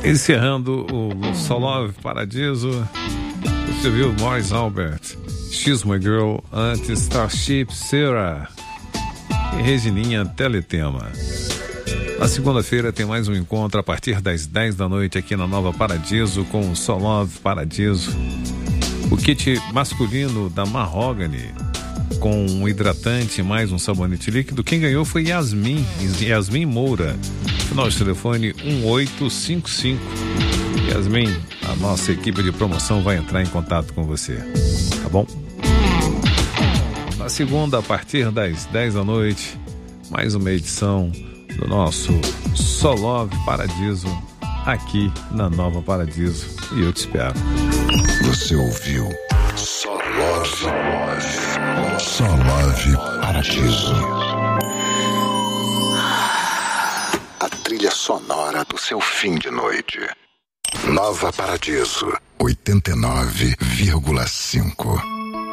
Encerrando o Solove Paradiso, você viu Morris Albert, She's My Girl, antes Starship Sarah e Regininha Teletema. Na segunda-feira tem mais um encontro a partir das 10 da noite aqui na Nova Paradiso com o Solove Paradiso. O kit masculino da Mahogany com um hidratante mais um sabonete líquido. Quem ganhou foi Yasmin Moura. Final de telefone 1855. Yasmin, a nossa equipe de promoção vai entrar em contato com você, tá bom? Na segunda, a partir das 10 da noite, mais uma edição do nosso Solove Paradiso aqui na Nova Paradiso, e eu te espero. Você ouviu Solove Paradiso, a trilha sonora do seu fim de noite. Nova Paradiso 89,5.